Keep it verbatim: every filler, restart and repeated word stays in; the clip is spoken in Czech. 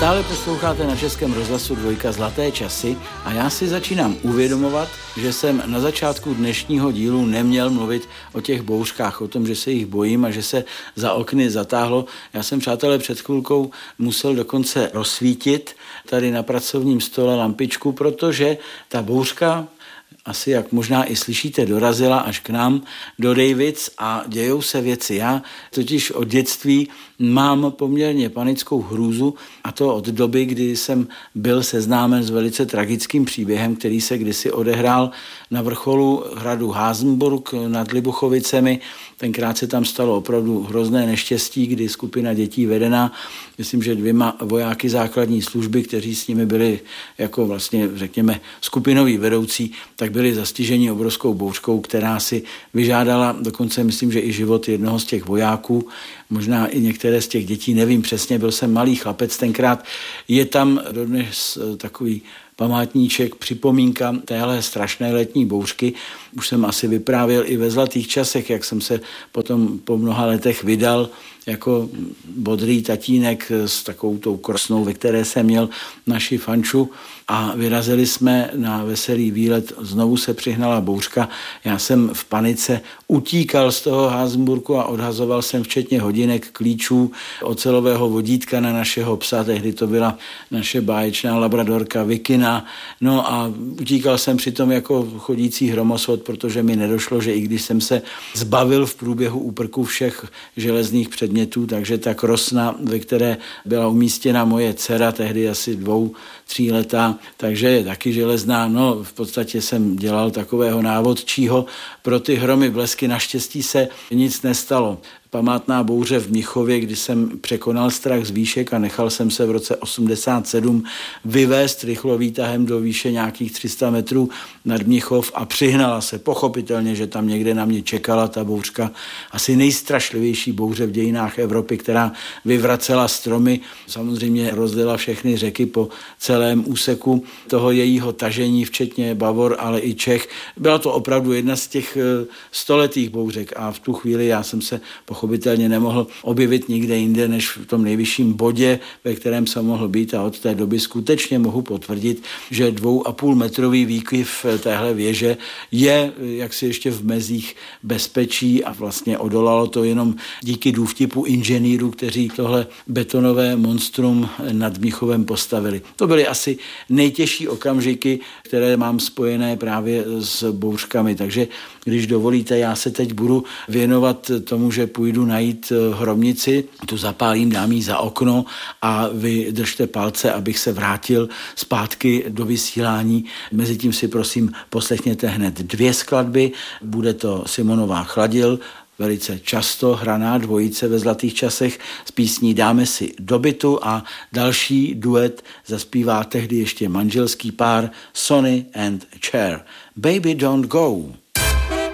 Stále posloucháte na Českém rozhlasu Dvojka Zlaté časy a já si začínám uvědomovat, že jsem na začátku dnešního dílu neměl mluvit o těch bouřkách, o tom, že se jich bojím a že se za okny zatáhlo. Já jsem, přátelé, před chvilkou musel dokonce rozsvítit tady na pracovním stole lampičku, protože ta bouřka, asi jak možná i slyšíte, dorazila až k nám do Davids a dějou se věci. Já totiž od dětství mám poměrně panickou hrůzu, a to od doby, kdy jsem byl seznámen s velice tragickým příběhem, který se kdysi odehrál na vrcholu hradu Hasenburg nad Libuchovicemi. Tenkrát se tam stalo opravdu hrozné neštěstí, kdy skupina dětí vedená, myslím, že dvěma vojáky základní služby, kteří s nimi byli jako vlastně, řekněme, skupinoví vedoucí, tak byli zastiženi obrovskou bouřkou, která si vyžádala dokonce, myslím, že i život jednoho z těch vojáků, možná i některé z těch dětí, nevím přesně, byl jsem malý chlapec tenkrát. Je tam dodnes takový památníček, připomínka téhle strašné letní bouřky. Už jsem asi vyprávěl i ve Zlatých časech, jak jsem se potom po mnoha letech vydal jako bodrý tatínek s takovou tou krosnou, ve které jsem měl naši fanču, a vyrazili jsme na veselý výlet. Znovu se přihnala bouřka. Já jsem v panice utíkal z toho Hasenburgu a odhazoval jsem včetně hodinek, klíčů, ocelového vodítka na našeho psa. Tehdy to byla naše báječná labradorka Vikina. No a utíkal jsem přitom jako chodící hromosvod, protože mi nedošlo, že i když jsem se zbavil v průběhu úprku všech železných předmětů, takže ta krosna, ve které byla umístěna moje dcera, tehdy asi dvou, tří letá, takže je taky železná. No, v podstatě jsem dělal takového návodčího pro ty hromy blesky. Naštěstí se nic nestalo. Památná bouře v Mnichově, kdy jsem překonal strach z výšek a nechal jsem se v roce osmdesát sedm vyvést rychlovýtahem do výše nějakých tři sta metrů nad Mnichov a přihnala se. Pochopitelně, že tam někde na mě čekala ta bouřka. Asi nejstrašlivější bouře v dějinách Evropy, která vyvracela stromy, samozřejmě rozlila všechny řeky po celém úseku toho jejího tažení, včetně Bavor, ale i Čech. Byla to opravdu jedna z těch stoletých bouřek a v tu chvíli já jsem se pochopitelně nemohl objevit nikde jinde, než v tom nejvyšším bodě, ve kterém jsem mohl být, a od té doby skutečně mohu potvrdit, že dvou a půl metrový výkyv téhle věže je jaksi ještě v mezích bezpečí a vlastně odolalo to jenom díky důvtipu inženýrů, kteří tohle betonové monstrum nad Mnichovem postavili. To byly asi nejtěžší okamžiky, které mám spojené právě s bouřkami, takže když dovolíte, já se teď budu věnovat tomu, že půjdu najít hromnici, tu zapálím, dám jí za okno a vy držte palce, abych se vrátil zpátky do vysílání. Mezitím si prosím poslechněte hned dvě skladby. Bude to Simonová Chladil, velice často hraná dvojice ve Zlatých časech s písní Dáme si do bytu, a další duet zaspívá tehdy ještě manželský pár Sonny and Cher. Baby Don't Go.